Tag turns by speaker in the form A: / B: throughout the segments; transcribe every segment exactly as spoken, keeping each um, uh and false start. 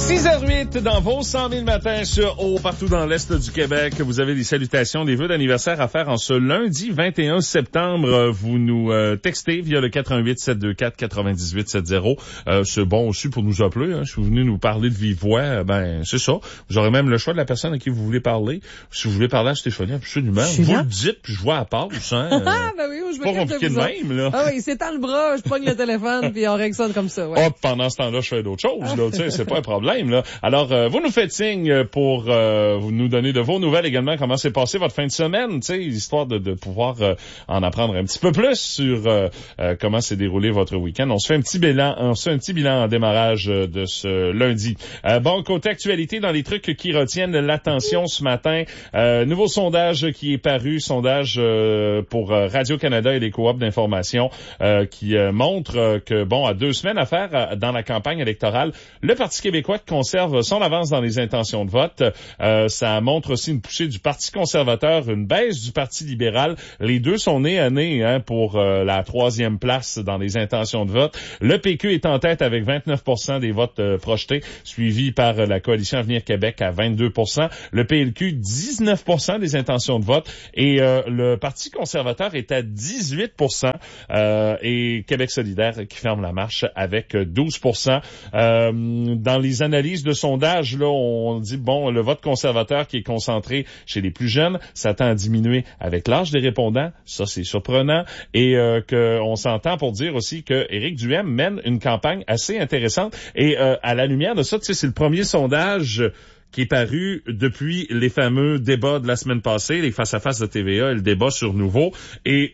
A: six heures huit dans vos cent mille matins sur Eau, partout dans l'Est du Québec. Vous avez des salutations, des vœux d'anniversaire à faire en ce lundi vingt et un septembre. Vous nous euh, textez via le quatre un huit, sept deux quatre, neuf huit sept zéro. Euh, c'est bon aussi pour nous appeler. Hein. Si vous venez nous parler de vive voix, ben c'est ça. Vous aurez même le choix de la personne à qui vous voulez parler. Si vous voulez parler à Stéphanie, absolument. Vous le dites, puis je vois à part. Hein, euh,
B: ah, ben oui, je
A: pas compliqué de, de même, là.
B: Ah oui, c'est dans le bras, je pogne le téléphone, puis on règle ça comme ça. Ouais.
A: Hop, pendant ce temps-là, je fais d'autres choses. Là, tu sais, c'est pas un problème. Là. Alors, euh, vous nous faites signe pour euh, vous nous donner de vos nouvelles également, comment s'est passé votre fin de semaine, tu sais, histoire de, de pouvoir euh, en apprendre un petit peu plus sur euh, euh, comment s'est déroulé votre week-end. On se fait un petit bilan, on se fait un petit bilan en démarrage de ce lundi. Euh, bon, côté actualité, dans les trucs qui retiennent l'attention ce matin, euh, nouveau sondage qui est paru, sondage euh, pour euh, Radio-Canada et les coops d'information euh, qui euh, montre euh, que, bon, à deux semaines à faire euh, dans la campagne électorale, le Parti québécois conserve son avance dans les intentions de vote. Euh, ça montre aussi une poussée du Parti conservateur, une baisse du Parti libéral. Les deux sont nez à nez hein, pour euh, la troisième place dans les intentions de vote. Le P Q est en tête avec vingt-neuf pour cent des votes euh, projetés, suivi par euh, la Coalition Avenir Québec à vingt-deux pour cent. Le P L Q, dix-neuf pour cent des intentions de vote. Et euh, le Parti conservateur est à dix-huit pour cent. Euh, et Québec solidaire qui ferme la marche avec douze pour cent. Euh, dans les analyses de sondage, là, on dit, bon, le vote conservateur qui est concentré chez les plus jeunes, ça tend à diminuer avec l'âge des répondants. Ça, c'est surprenant. Et euh, qu'on s'entend pour dire aussi que Éric Duhaime mène une campagne assez intéressante. Et euh, à la lumière de ça, tu sais, c'est le premier sondage qui est paru depuis les fameux débats de la semaine passée, les face-à-face de T V A et le débat sur Nouveau. Et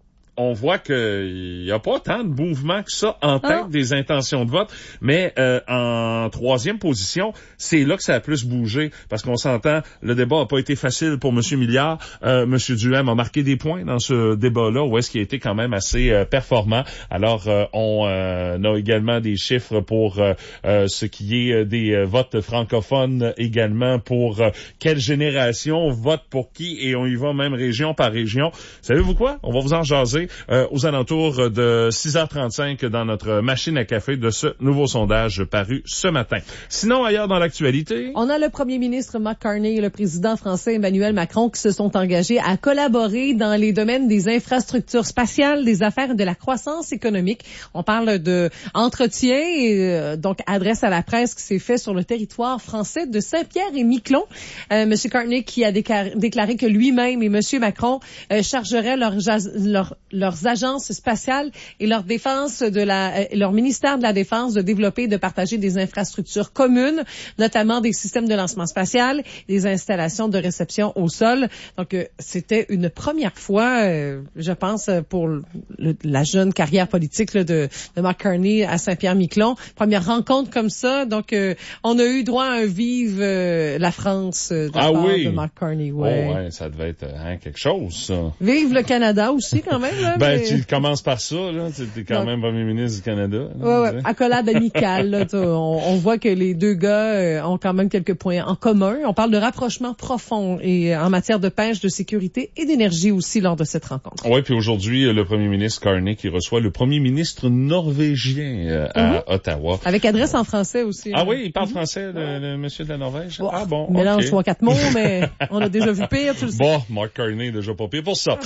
A: on voit qu'il n'y a pas tant de mouvement que ça en tête ah. des intentions de vote, mais euh, en troisième position, c'est là que ça a plus bougé, parce qu'on s'entend, le débat n'a pas été facile pour M. Milliard. Euh, M. Duhaime a marqué des points dans ce débat-là, où est-ce qu'il a été quand même assez euh, performant. Alors, euh, on euh, a également des chiffres pour euh, euh, ce qui est des euh, votes francophones également, pour euh, quelle génération vote pour qui, et on y va même région par région. Savez-vous quoi? On va vous en jaser Euh, aux alentours de six heures trente-cinq dans notre machine à café de ce nouveau sondage paru ce matin. Sinon, ailleurs dans l'actualité,
B: on a le premier ministre Mark Carney et le président français Emmanuel Macron qui se sont engagés à collaborer dans les domaines des infrastructures spatiales, des affaires et de la croissance économique. On parle de entretien et euh, donc adresse à la presse qui s'est fait sur le territoire français de Saint-Pierre-et-Miquelon. Euh, Monsieur Carney qui a déclaré, déclaré que lui-même et Monsieur Macron euh, chargeraient leur, leur leurs agences spatiales et leur défense de la, euh, leur ministère de la Défense de développer et de partager des infrastructures communes, notamment des systèmes de lancement spatial, des installations de réception au sol. Donc, euh, c'était une première fois, euh, je pense, pour le, la jeune carrière politique là, de, de Mark Carney à Saint-Pierre-Miquelon. Première rencontre comme ça. Donc, euh, on a eu droit à un vive euh, la France euh, de la
A: ah
B: part
A: oui.
B: de Mark Carney. Ouais.
A: Oh, ouais, ça devait être hein, quelque chose, ça.
B: Vive le Canada aussi, quand même. Là,
A: ben,
B: mais...
A: tu commences par ça, là. Tu es quand Donc, même premier ministre du Canada.
B: Là, ouais, ouais. Accolade amicale, là. On, on voit que les deux gars euh, ont quand même quelques points en commun. On parle de rapprochement profond et euh, en matière de pêche, de sécurité et d'énergie aussi lors de cette rencontre.
A: Oui, puis aujourd'hui, le premier ministre Carney qui reçoit le premier ministre norvégien euh, à mm-hmm. Ottawa.
B: Avec adresse en français aussi.
A: Ah
B: hein.
A: oui, il parle mm-hmm. français, le, le monsieur de la Norvège?
B: Oh,
A: ah bon,
B: mélange
A: okay.
B: trois, quatre mots, mais on a déjà vu pire, tu le sais.
A: Bon, Mark Carney, déjà pas pire pour ça.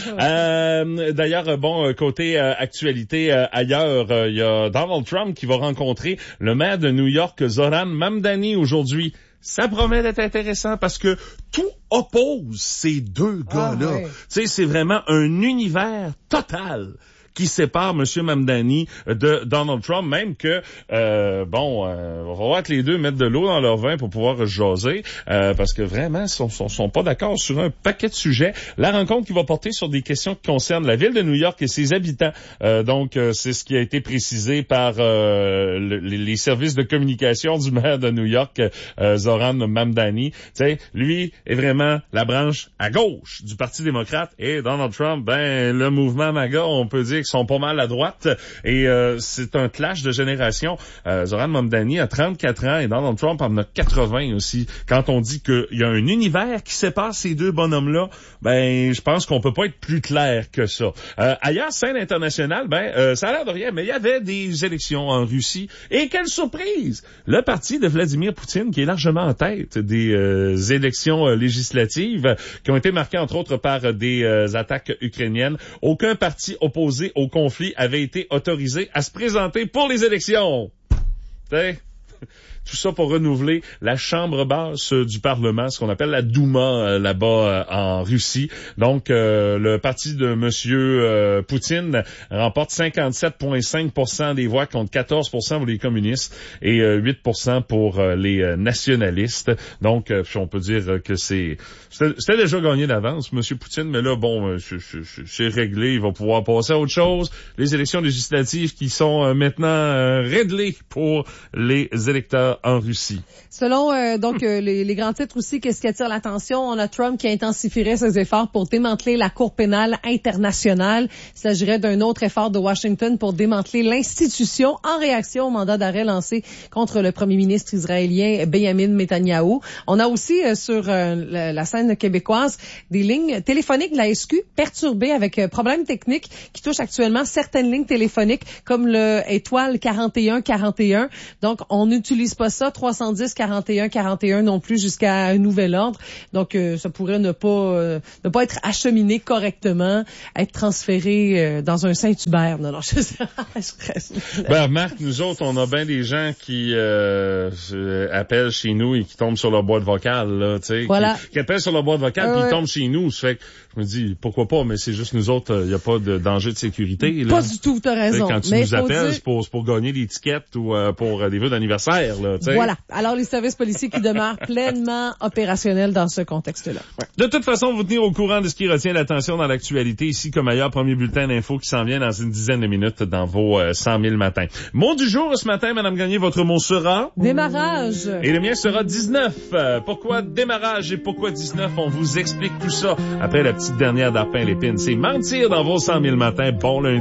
A: euh, d'ailleurs, bon, côté euh, actualité euh, ailleurs, il euh, y a Donald Trump qui va rencontrer le maire de New York, Zoran Mamdani, aujourd'hui. Ça promet d'être intéressant parce que tout oppose ces deux gars-là. Ah, ouais. Tu sais, c'est vraiment un univers total qui sépare M. Mamdani de Donald Trump, même que, euh, bon, euh, on va voir que les deux mettent de l'eau dans leur vin pour pouvoir jaser, euh, parce que vraiment, ils sont, sont, sont pas d'accord sur un paquet de sujets. La rencontre qui va porter sur des questions qui concernent la ville de New York et ses habitants. Euh, donc, euh, c'est ce qui a été précisé par euh, le, les services de communication du maire de New York, euh, Zoran Mamdani. Tu sais, lui est vraiment la branche à gauche du Parti démocrate et Donald Trump, ben, le mouvement MAGA, on peut dire qui sont pas mal à droite. Et euh, c'est un clash de génération. Euh, Zoran Mamdani a trente-quatre ans et Donald Trump en a quatre-vingts aussi. Quand on dit qu'il y a un univers qui sépare ces deux bonhommes-là, ben je pense qu'on peut pas être plus clair que ça. Euh, ailleurs, scène internationale, ben euh, ça a l'air de rien, mais il y avait des élections en Russie. Et quelle surprise! Le parti de Vladimir Poutine, qui est largement en tête des euh, élections euh, législatives, qui ont été marquées entre autres par des euh, attaques ukrainiennes. Aucun parti opposé au conflit avait été autorisé à se présenter pour les élections. T'sais? Tout ça pour renouveler la chambre basse du Parlement, ce qu'on appelle la Douma euh, là-bas euh, en Russie. Donc, euh, le parti de Monsieur euh, Poutine remporte cinquante-sept virgule cinq pour cent des voix contre quatorze pour cent pour les communistes et euh, huit pour cent pour euh, les euh, nationalistes. Donc, euh, on peut dire que c'est c'était, c'était déjà gagné d'avance, Monsieur Poutine, mais là, bon, euh, c'est, c'est, c'est réglé. Il va pouvoir passer à autre chose. Les élections législatives qui sont euh, maintenant euh, réglées pour les électeurs en Russie.
B: Selon euh, donc euh, les, les grands titres aussi, qu'est-ce qui attire l'attention? On a Trump qui intensifierait ses efforts pour démanteler la Cour pénale internationale. Il s'agirait d'un autre effort de Washington pour démanteler l'institution en réaction au mandat d'arrêt lancé contre le premier ministre israélien Benjamin Netanyahou. On a aussi euh, sur euh, la, la scène québécoise des lignes téléphoniques de la S Q perturbées avec euh, problèmes techniques qui touchent actuellement certaines lignes téléphoniques comme le étoile quarante et un quarante et un. Donc, on n'utilise pas ça, trois cent dix quarante et un quarante et un non plus jusqu'à un nouvel ordre. Donc, euh, ça pourrait ne pas euh, ne pas être acheminé correctement, être transféré euh, dans un Saint-Hubert. Non, non, je sais pas.
A: Ben, Marc, nous autres, on a bien des gens qui euh, appellent chez nous et qui tombent sur leur boîte vocale, là, tu sais.
B: Voilà.
A: Qui, qui appellent sur leur boîte vocale
B: euh,
A: puis ils tombent chez nous. Ça fait que je me dis, pourquoi pas, mais c'est juste nous autres, il n'y a pas de danger de sécurité, là.
B: Pas du tout, t'as raison.
A: T'sais, quand tu
B: mais
A: nous appelles,
B: dire...
A: c'est pour, pour gagner des tickets ou euh, pour euh, des vœux d'anniversaire, là, tu sais.
B: Voilà. Alors, les services policiers qui demeurent pleinement opérationnels dans ce contexte-là. Ouais.
A: De toute façon, vous tenir au courant de ce qui retient l'attention dans l'actualité, ici comme ailleurs, premier bulletin d'infos qui s'en vient dans une dizaine de minutes dans vos euh, cent mille matins. Mot du jour ce matin, Madame Gagné, votre mot sera?
B: Démarrage.
A: Et le mien sera dix-neuf. Euh, pourquoi démarrage et pourquoi dix-neuf? On vous explique tout ça après la petite dernière d'Arpin Lépine. C'est mentir dans vos cent mille matins. Bon lundi.